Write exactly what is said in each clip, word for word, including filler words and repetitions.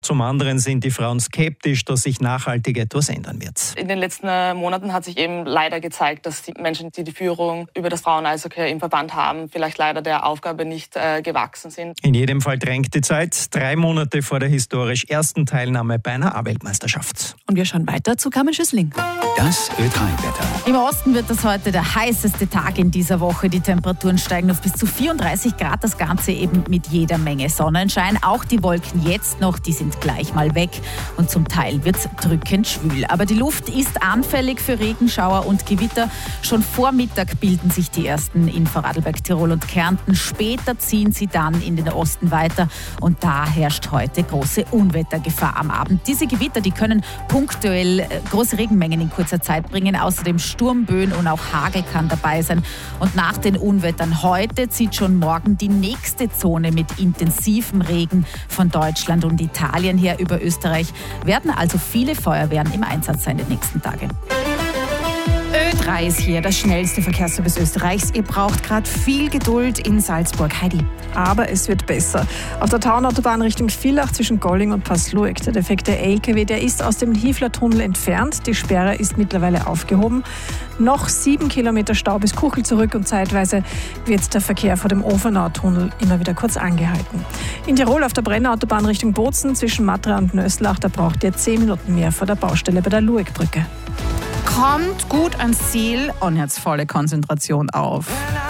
Zum anderen sind die Frauen skeptisch, dass sich nachhaltig etwas ändern wird. In den letzten Monaten hat sich eben leider gezeigt, dass die Menschen, die die Führung über das Frauen-Eishockey im Verband haben, vielleicht leider der Aufgabe nicht äh, gewachsen sind. In jedem Fall drängt die Zeit, drei Monate vor der historisch ersten Teilnahme bei einer A-Weltmeisterschaft. Und wir schauen weiter zu Carmen Schüssling. Das Ö drei Wetter. Im Osten wird das heute der heißeste Tag in dieser Woche. Die Temperaturen steigen auf bis zu vierunddreißig Grad. Das Ganze eben mit jeder Menge Sonnenschein. Auch die Wolken jetzt noch, die sind gleich mal weg. Und zum Teil wird es drückend schwül. Aber die Luft ist anfällig für Regenschauer und Gewitter. Schon vor Mittag bilden sich die ersten in Vorarlberg, Tirol und Kärnten. Später ziehen sie dann in den Osten weiter. Und da herrscht heute große Unwettergefahr am Abend. Diese Gewitter, die können punktuell große Regenmengen in kurzer Zeit bringen. Außerdem Sturmböen und auch Hagel kann dabei sein. Und nach den Unwettern heute zieht schon morgen die nächste Zone mit intensivem Regen von Deutschland und Italien her über Österreich. Werden also viele Feuerwehren im Einsatz sein die nächsten Tage. Ö drei ist hier, das schnellste Verkehrsservice Österreichs. Ihr braucht gerade viel Geduld in Salzburg. Heidi. Aber es wird besser. Auf der Taunautobahn Richtung Villach zwischen Golling und Passlueck. Der defekte L K W, der ist aus dem Hiefler-Tunnel entfernt. Die Sperre ist mittlerweile aufgehoben. Noch sieben Kilometer Stau bis Kuchel zurück und zeitweise wird der Verkehr vor dem Ofenau-Tunnel immer wieder kurz angehalten. In Tirol auf der Brennautobahn Richtung Bozen zwischen Matra und Nöslach, da braucht ihr zehn Minuten mehr vor der Baustelle bei der Lueckbrücke. Kommt gut ans Ziel und jetzt volle Konzentration auf.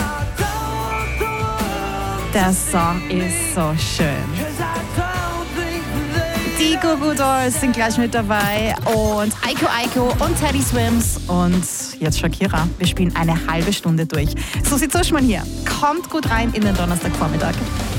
Der Song ist so schön. Die Goo Goo Dolls sind gleich mit dabei und Aiko Aiko und Teddy Swims und jetzt Shakira. Wir spielen eine halbe Stunde durch. Susi Zuschmann hier. Kommt gut rein in den Donnerstagvormittag.